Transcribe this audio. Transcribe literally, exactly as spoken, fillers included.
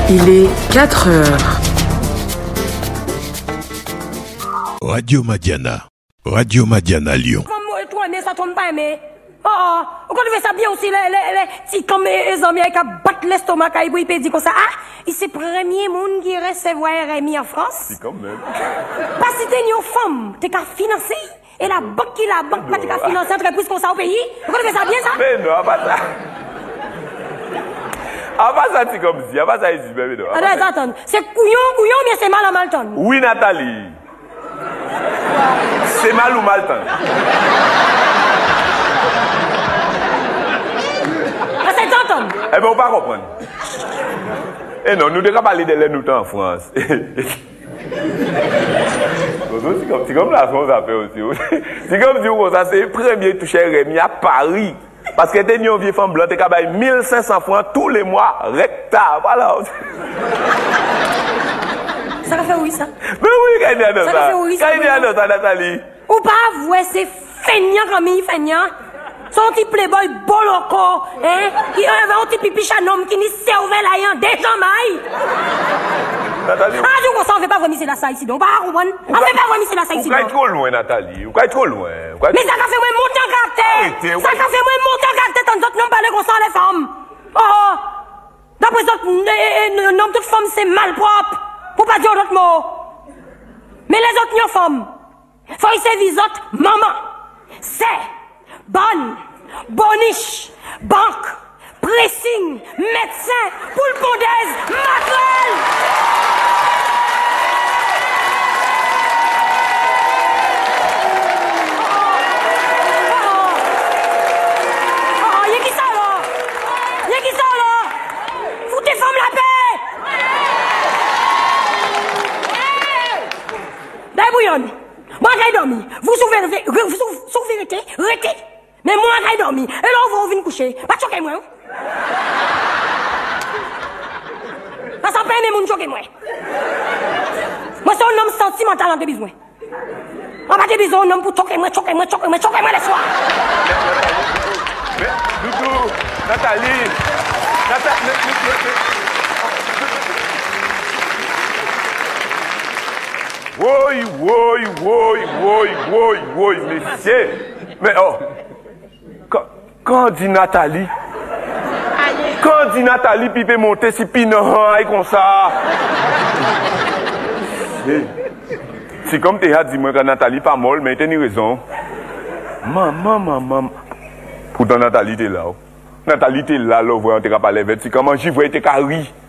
Il est quatre heures. Radio Madiana. Radio Madiana Lyon. Ça tombe pas, mais. Oh, oh, on connaît ça bien aussi, les, les, les, si comme les amis qui battent l'estomac, ils peuvent dire comme ça, ah, il c'est le premier monde qui recevoir Rémi en France. C'est quand même. Parce que t'es une femme, t'es qu'à financer, et la banque qui la banque, t'es qu'à financer, t'es plus comme ça au pays. Vous connaissez ça bien, ça? Mais non, pas ça. Ah, pas ça, c'est comme si, ah, pas ça, il dit, mais non. Attends, attends, c'est couillon, couillon, mais c'est mal à Malton. Oui, Nathalie. C'est mal ou Malton? Ah, c'est Tonton. Eh bien, on ne pas comprendre. Eh non, nous devons parler de l'aide nous en France. C'est comme, comme la France a fait aussi. C'est comme si ça, c'est le premier touché Rémi à Paris. Parce que t'es une vieille femme blanche, t'es capable de mille cinq cents francs tous les mois, recta. Voilà. Ça va faire oui, ça? Mais oui, quand il y a de ça. Ça va faire oui, ça. Quand il y a de ça, Nathalie. Ou pas, ouais, c'est feignant comme il feignant. Son petit playboy boloco, hein? Qui a un petit pipi chanom qui n'y servait là, y'en déjà maille. Nathalie. Ah, du coup, ça, on fait pas vraiment c'est la ça ici, donc, pas comprendre. On fait pas vraiment c'est la ça ici, donc. Vous êtes trop loin, Nathalie. Vous êtes trop loin. Mais ça a fait moi monter en caractère. Ça a fait moi monter en caractère, tant d'autres n'ont parlé comme ça, les femmes. Oh, d'après d'autres, non, toute femme, c'est malpropre. Pour pas dire d'autres mots. Mais les autres, n'y femmes. Faut y servir les autres, maman. C'est. Bonne, boniche, banque, pressing, médecin, poule pondaise, matrelle. Oh, oh, y'a qui ça là? Y'a qui ça là? Foutez femme la paix. D'ailleurs, bouillonne, moi j'ai dormi. Vous souffrez, vous souffrez, arrêtez. Mais moi, j'ai dormi. Et là, on va venir coucher. Pas choquer moi. Ça s'en peine, mais mon choquer moi. Moi, c'est un homme sentimental en besoin. On va te besoin un homme pour choquer moi, choquer moi, choquer moi, choquer moi les soirs. Mais, Doudou, Nathalie, Nathalie, oui, oui, oui, oui, oui, oui, monsieur. Mais oh. Quand dit Nathalie, quand dit Nathalie, puis peut monter si pinahan comme ça. C'est comme tu as dit moi que Nathalie pas molle, mais tu as raison. Maman, maman. Pourtant Nathalie t'es là. Nathalie t'es là, là, voyons, t'es capable de faire. C'est comment j'y vois, t'es carré.